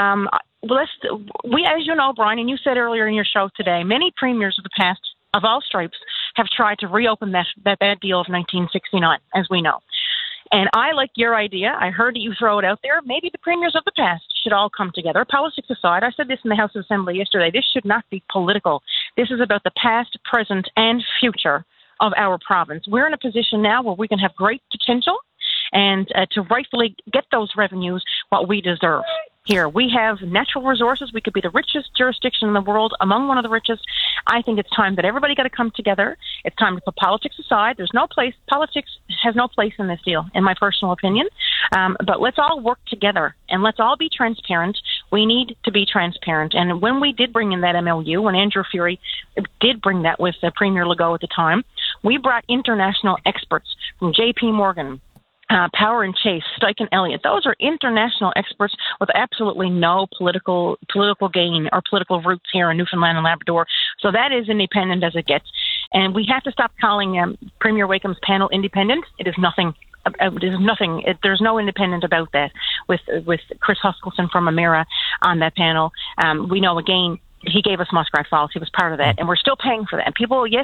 As you know, Brian, and you said earlier in your show today, many premiers of the past, of all stripes, have tried to reopen that bad deal of 1969, as we know. And I like your idea. I heard you throw it out there. Maybe the premiers of the past should all come together. Politics aside, I said this in the House of Assembly yesterday, this should not be political. This is about the past, present, and future of our province. We're in a position now where we can have great potential and to rightfully get those revenues what we deserve. here. We have natural resources. We could be the richest jurisdiction in the world, among one of the richest. I think it's time that everybody got to come together. It's time to put politics aside. Politics has no place in this deal, in my personal opinion. But let's all work together, and let's all be transparent. We need to be transparent. And when we did bring in that MOU, when Andrew Furey did bring that with Premier Legault at the time, we brought international experts from J.P. Morgan, Power and Chase, Steichen Elliott. Those are international experts with absolutely no political gain or political roots here in Newfoundland and Labrador. So that is independent as it gets. And we have to stop calling Premier Wakeham's panel independent. It is nothing. There's no independent about that. With Chris Huskelson from Emera on that panel, we know again. He gave us Muskrat Falls. He was part of that, and we're still paying for that. And people, yes,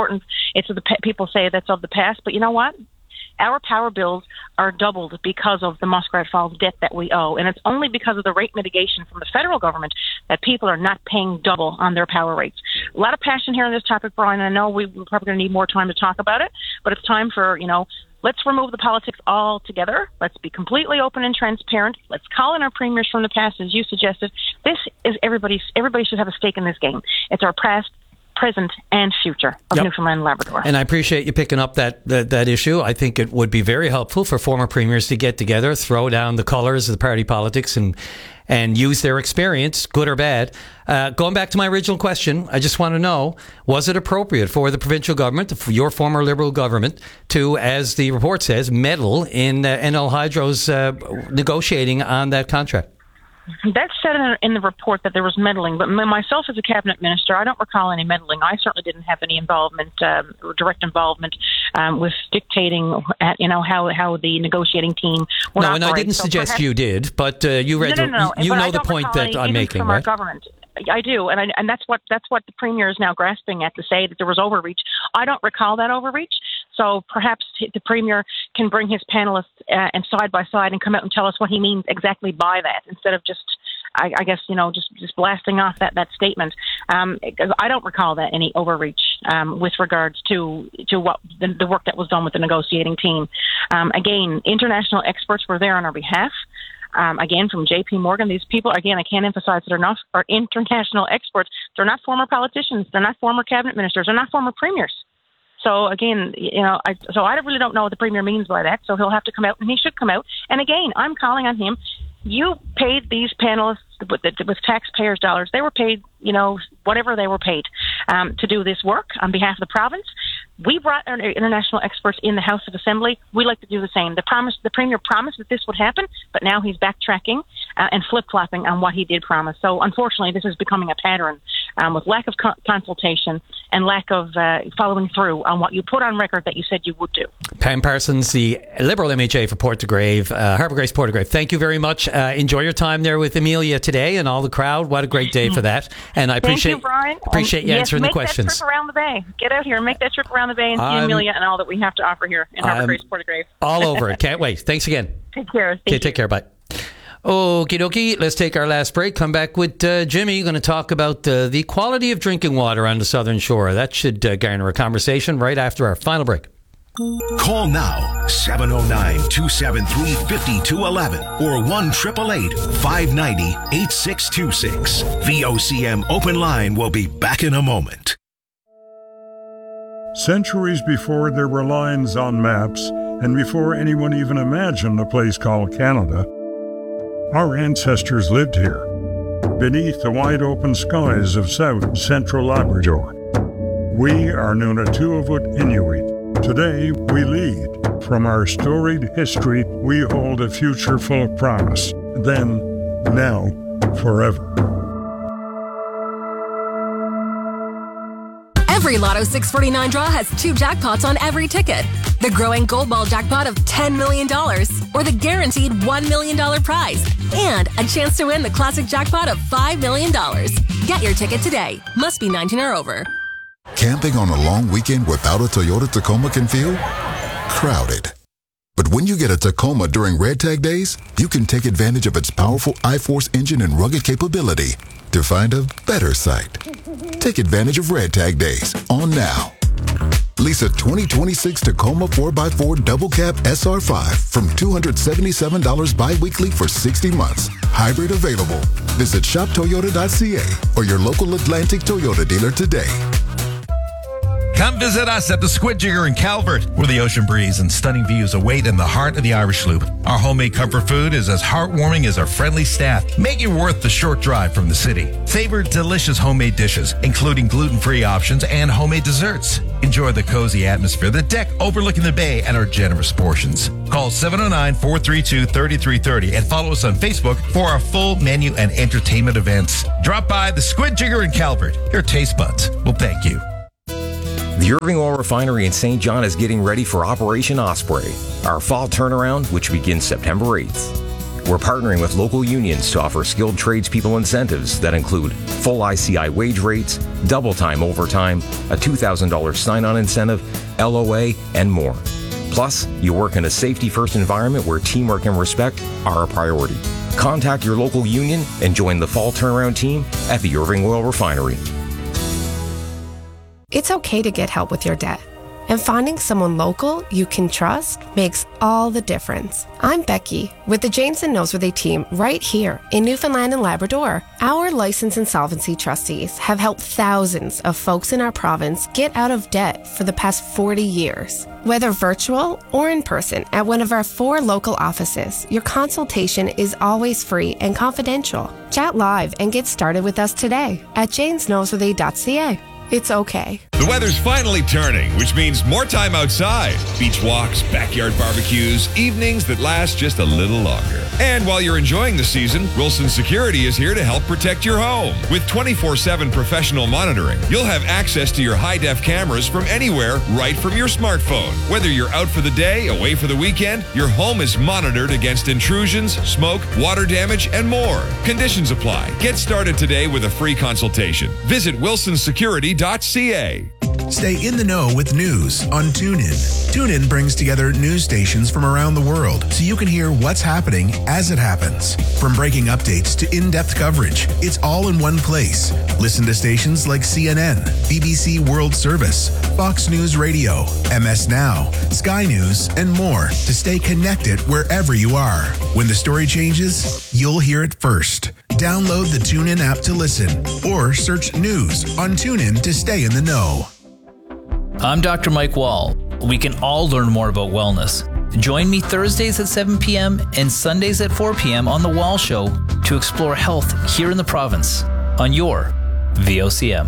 people say that's of the past, but you know what? Our power bills are doubled because of the Muskrat Falls debt that we owe, and it's only because of the rate mitigation from the federal government that people are not paying double on their power rates. A lot of passion here on this topic, Brian. I know we're probably going to need more time to talk about it, but it's time for, let's remove the politics altogether. Let's be completely open and transparent. Let's call in our premiers from the past, as you suggested. This is everybody should have a stake in this game. It's our past, present, and future of Newfoundland and Labrador. And I appreciate you picking up that issue. I think it would be very helpful for former premiers to get together, throw down the colours of the party politics, and use their experience, good or bad. Going back to my original question, I just want to know, was it appropriate for the provincial government, for your former Liberal government, to, as the report says, meddle in NL Hydro's negotiating on that contract? That's said in the report that there was meddling, but myself as a cabinet minister, I don't recall any meddling. I certainly didn't have any involvement, direct involvement, with dictating, how the negotiating team would operate. No, and I didn't suggest you did, but you read. No. You know the point that I'm making, right? Our government. I do, and that's what the Premier is now grasping at, to say that there was overreach. I don't recall that overreach, so perhaps the Premier can bring his panelists and side by side and come out and tell us what he means exactly by that, instead of just, I guess, just blasting off that statement. Because I don't recall that any overreach with regards to what the work that was done with the negotiating team. Again, international experts were there on our behalf. Again, from J.P. Morgan, these people, again, I can't emphasize that are international experts. They're not former politicians. They're not former cabinet ministers. They're not former premiers. So again, I really don't know what the Premier means by that. So he'll have to come out, and he should come out. And again, I'm calling on him. You paid these panelists with taxpayers' dollars. They were paid, whatever they were paid to do this work on behalf of the province. We brought our international experts in the House of Assembly. We like to do the same. The Premier promised that this would happen, but now he's backtracking and flip-flopping on what he did promise. So unfortunately, this is becoming a pattern with lack of consultation and lack of following through on what you put on record that you said you would do. Pam Parsons, the Liberal MHA for Port de Grave, Harbour Grace, Port de Grave. Thank you very much. Enjoy your time there with Amelia today and all the crowd. What a great day for that. And I appreciate Thank you, Brian. Appreciate you answering the questions. Make that trip around the bay. Get out here and make that trip around the bay and see Amelia and all that we have to offer here in Harbour Grace, Port de Grave. All over it. Can't wait. Thanks again. Take care. Take care. Bye. Okie dokie. Let's take our last break. Come back with Jimmy. Going to talk about the quality of drinking water on the Southern Shore. That should garner a conversation right after our final break. Call now, 709-273-5211 or 1-888-590-8626. VOCM Open Line will be back in a moment. Centuries before there were lines on maps, and before anyone even imagined a place called Canada, our ancestors lived here, beneath the wide open skies of South Central Labrador. We are Nunatuavut Inuit. Today, we lead. From our storied history, we hold a future full of promise. Then, now, forever. Every Lotto 649 draw has 2 jackpots on every ticket. The growing Gold Ball jackpot of $10 million or the guaranteed $1 million prize. And a chance to win the classic jackpot of $5 million. Get your ticket today. Must be 19 or over. Camping on a long weekend without a Toyota Tacoma can feel crowded. But when you get a Tacoma during Red Tag Days, you can take advantage of its powerful iForce engine and rugged capability to find a better site. Take advantage of Red Tag Days on now. Lease a 2026 Tacoma 4x4 Double Cab SR5 from $277 bi-weekly for 60 months. Hybrid available. Visit shoptoyota.ca or your local Atlantic Toyota dealer today. Come visit us at the Squid Jigger in Calvert, where the ocean breeze and stunning views await in the heart of the Irish Loop. Our homemade comfort food is as heartwarming as our friendly staff, making it worth the short drive from the city. Savor delicious homemade dishes, including gluten-free options and homemade desserts. Enjoy the cozy atmosphere of the deck overlooking the bay and our generous portions. Call 709-432-3330 and follow us on Facebook for our full menu and entertainment events. Drop by the Squid Jigger in Calvert. Your taste buds will thank you. The Irving Oil Refinery in St. John is getting ready for Operation Osprey, our fall turnaround, which begins September 8th. We're partnering with local unions to offer skilled tradespeople incentives that include full ICI wage rates, double time overtime, a $2,000 sign-on incentive, LOA, and more. Plus, you work in a safety-first environment where teamwork and respect are a priority. Contact your local union and join the fall turnaround team at the Irving Oil Refinery. It's okay to get help with your debt. And finding someone local you can trust makes all the difference. I'm Becky with the James and Noseworthy team right here in Newfoundland and Labrador. Our licensed insolvency trustees have helped thousands of folks in our province get out of debt for the past 40 years. Whether virtual or in person at one of our 4 local offices, your consultation is always free and confidential. Chat live and get started with us today at jamesnoseworthy.ca. It's okay. The weather's finally turning, which means more time outside. Beach walks, backyard barbecues, evenings that last just a little longer. And while you're enjoying the season, Wilson Security is here to help protect your home. With 24/7 professional monitoring, you'll have access to your high-def cameras from anywhere, right from your smartphone. Whether you're out for the day, away for the weekend, your home is monitored against intrusions, smoke, water damage, and more. Conditions apply. Get started today with a free consultation. Visit wilsonsecurity.ca. Stay in the know with news on TuneIn. TuneIn brings together news stations from around the world so you can hear what's happening as it happens. From breaking updates to in-depth coverage, it's all in one place. Listen to stations like CNN, BBC World Service, Fox News Radio, MS Now, Sky News, and more to stay connected wherever you are. When the story changes, you'll hear it first. Download the TuneIn app to listen or search news on TuneIn to stay in the know. I'm Dr. Mike Wall. We can all learn more about wellness. Join me Thursdays at 7 p.m. and Sundays at 4 p.m. on The Wall Show to explore health here in the province on your VOCM.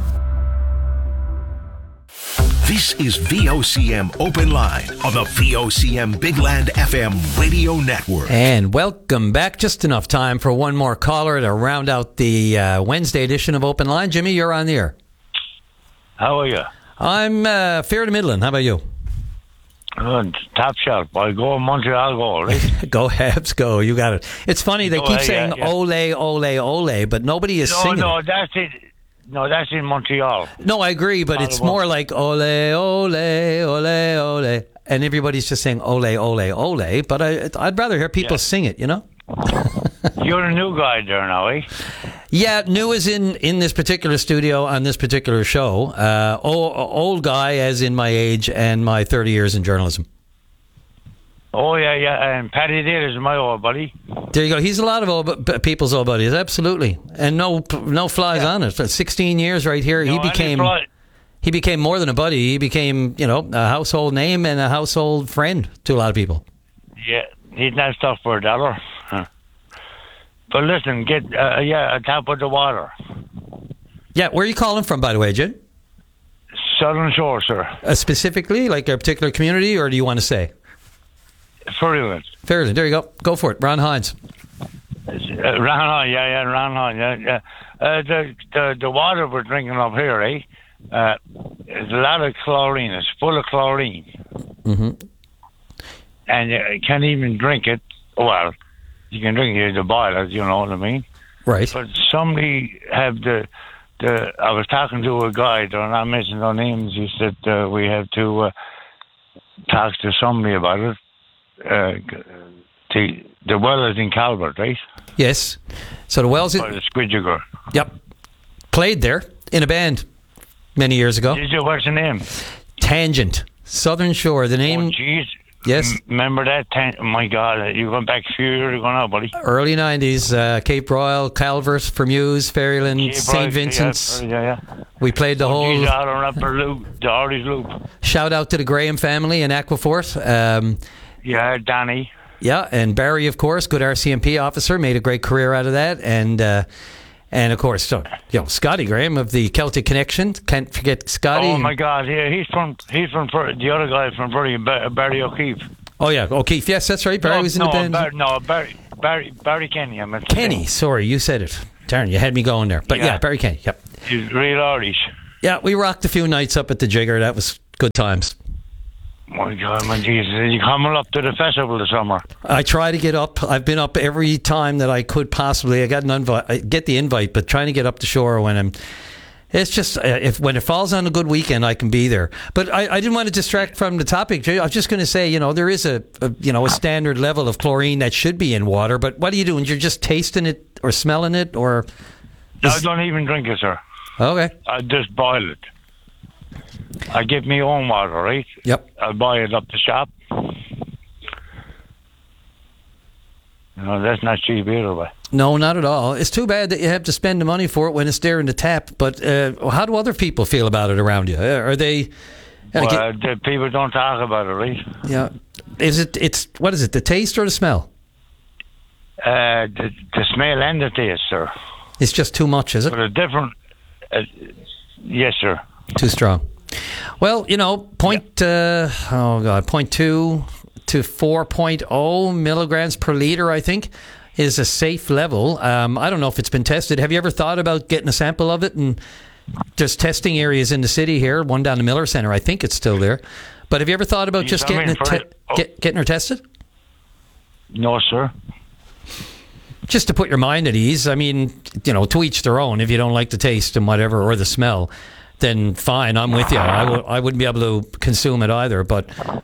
This is VOCM Open Line on the VOCM Bigland FM radio network. And welcome back. Just enough time for one more caller to round out the Wednesday edition of Open Line. Jimmy, you're on the air. How are you? I'm fair to Midland. How about you? Good. Top shot. I go Montreal goal, right? Go Habs, go. You got it. It's funny. They keep saying ole, ole, ole, but nobody is singing. No, that's it. No, that's in Montreal. No, I agree, but it's more like ole, ole, ole, ole. And everybody's just saying ole, ole, ole. But I'd rather hear people sing it, you know? You're a new guy there now, eh? Yeah, new is in this particular studio on this particular show. Old guy as in my age and my 30 years in journalism. Oh, yeah. And Paddy Dale is my old buddy. There you go. He's a lot of people's old buddies, absolutely. And no flies on it. For 16 years right here, he became more than a buddy. He became, a household name and a household friend to a lot of people. Yeah, he's not stuff for $1. Huh. But listen, get on top of the water. Yeah, where are you calling from, by the way, Jim? Southern Shore, sir. Specifically, like a particular community, or do you want to say? Fairland. Fairland, there you go. Go for it. Ron Hines. Ron Hines, the water we're drinking up here, eh? There's a lot of chlorine. It's full of chlorine. Mm-hmm. And you can't even drink it. Well, you can drink it to boil it, you know what I mean? Right. But somebody have I was talking to a guy, they're not mentioning no names, he said we have to talk to somebody about it. The well is in Calvert, right? Yes. So the well's in... By the Squid Jigger. Yep. Played there in a band many years ago. Did you? What's the name? Tangent. Southern Shore. The name... Oh, jeez. Yes. Remember that tent? Oh my God, you going back a few years ago now, buddy. Early 90s, Cape Royal, Calvert, Fermuse, Fairyland, St. Vincent's. Yeah. We played the whole... Doherty's Loop. Shout out to the Graham family in Aquafort. Yeah, Danny. Yeah, and Barry, of course, good RCMP officer, made a great career out of that. And of course, Scotty Graham of the Celtic Connection. Can't forget Scotty. Oh my God, yeah, he's from the other guy from Barry O'Keefe. Oh yeah, O'Keefe. Yes, that's right. Barry was in the band. Barry Kenny. I meant Kenny. Sorry, you said it. Darn, you had me going there. But yeah, Barry Kenny. Yep. He's real Irish. Yeah, we rocked a few nights up at the Jigger. That was good times. My God, my Jesus. Are you coming up to the festival this summer? I try to get up. I've been up every time that I could possibly. I got an invite. I get the invite, but trying to get up the shore when I'm... It's just, when it falls on a good weekend, I can be there. But I didn't want to distract from the topic. I was just going to say, there is a standard level of chlorine that should be in water. But what are you doing? You're just tasting it or smelling it? Or I don't even drink it, sir. Okay. I just boil it. I get my own water, right? Yep. I buy it up the shop. That's not cheap either way. No, not at all. It's too bad that you have to spend the money for it when it's there in the tap. But how do other people feel about it around you? Are they... the people don't talk about it, right? Yeah. What is it, the taste or the smell? The smell and the taste, sir. It's just too much, is it? But a different... yes, sir. Too strong. Well, 0.2 to 4.0 milligrams per liter, I think, is a safe level. I don't know if it's been tested. Have you ever thought about getting a sample of it? And there's testing areas in the city here, one down the Miller Center. I think it's still there. But have you ever thought about just getting her tested? No, sir. Just to put your mind at ease. I mean, to each their own. If you don't like the taste and whatever, or the smell, then fine, I'm with you. I wouldn't be able to consume it either. But,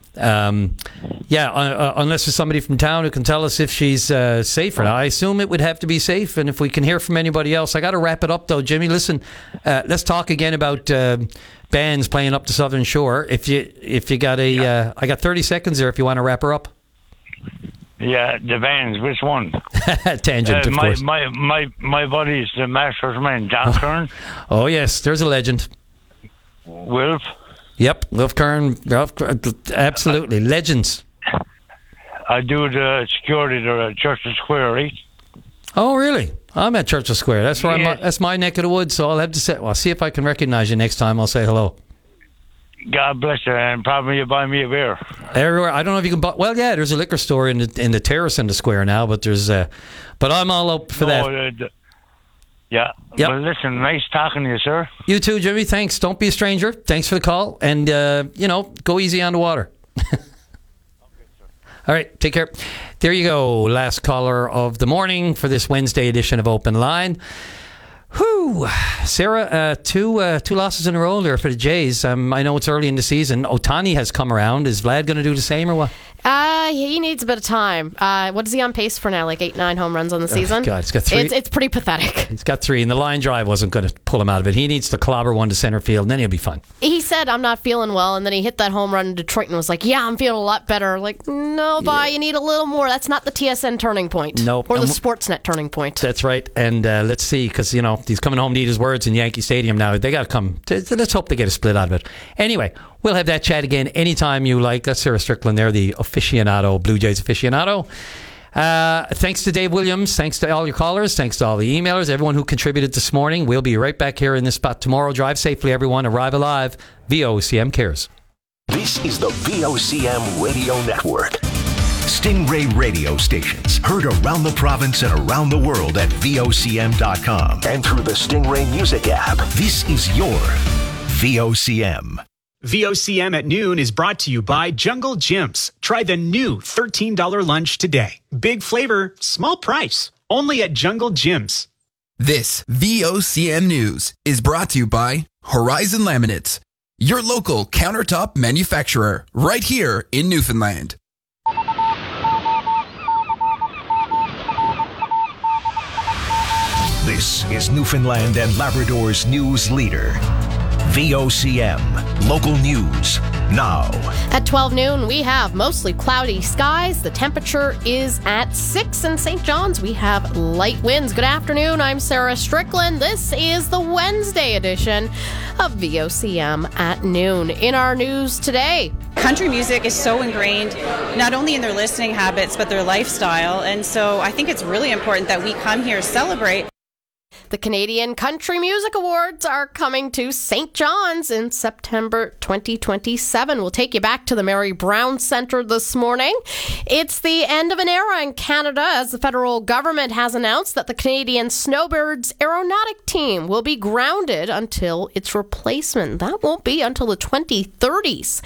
unless there's somebody from town who can tell us if she's safe or not. I assume it would have to be safe. And if we can hear from anybody else, I got to wrap it up, though. Jimmy, listen, let's talk again about bands playing up the Southern Shore. If you got I got 30 seconds there if you want to wrap her up. Yeah, the bands. Which one? Tangent, of course. My buddy's the Master's man, John Kern. Oh, yes, there's a legend. Wilf. Yep, Wilf Kern. Absolutely, legends. I do the security at Churchill Square, right? Oh, really? I'm at Churchill Square. That's where that's my neck of the woods. So I'll have to say. Well, I'll see if I can recognize you next time. I'll say hello. God bless you, and probably you buy me a beer. Everywhere. I don't know if you can buy. Well, yeah, there's a liquor store in the terrace in the square now, but there's. But I'm all up for that. Yeah. Yep. Well, listen, nice talking to you, sir. You too, Jimmy. Thanks. Don't be a stranger. Thanks for the call, and go easy on the water. All right, take care. There you go. Last caller of the morning for this Wednesday edition of Open Line. Whew. Sarah, two losses in a row there for the Jays. I know it's early in the season. Ohtani has come around. Is Vlad going to do the same or what? He needs a bit of time. What is he on pace for now? Like 8-9 home runs on the season? God, he's got 3. It's pretty pathetic. He's got 3, and the line drive wasn't going to pull him out of it. He needs to clobber one to center field, and then he'll be fine. He said, I'm not feeling well, and then he hit that home run in Detroit and was like, yeah, I'm feeling a lot better. Like, no, you need a little more. That's not the TSN turning point. Nope. Or the Sportsnet turning point. That's right. And let's see, because, he's coming home to eat his words in Yankee Stadium now. They got to come. Let's hope they get a split out of it. Anyway, we'll have that chat again anytime you like. That's Sarah Strickland there, the aficionado, Blue Jays aficionado. Thanks to Dave Williams. Thanks to all your callers. Thanks to all the emailers, everyone who contributed this morning. We'll be right back here in this spot tomorrow. Drive safely, everyone. Arrive alive. VOCM cares. This is the VOCM Radio Network. Stingray radio stations heard around the province and around the world at VOCM.com and through the Stingray Music app. This is your VOCM. VOCM at noon is brought to you by Jungle Gyms. Try the new $13 lunch today. Big flavor, small price. Only at Jungle Gyms. This VOCM News is brought to you by Horizon Laminates, your local countertop manufacturer, right here in Newfoundland. This is Newfoundland and Labrador's news leader. VOCM. Local news now. At 12 noon, we have mostly cloudy skies. The temperature is at 6 in St. John's. We have light winds. Good afternoon. I'm Sarah Strickland. This is the Wednesday edition of VOCM at noon. In our news today, country music is so ingrained not only in their listening habits but their lifestyle, and so I think it's really important that we come here, celebrate. The Canadian Country Music Awards are coming to St. John's in September 2027. We'll take you back to the Mary Brown Centre this morning. It's the end of an era in Canada as the federal government has announced that the Canadian Snowbirds aeronautic team will be grounded until its replacement. That won't be until the 2030s.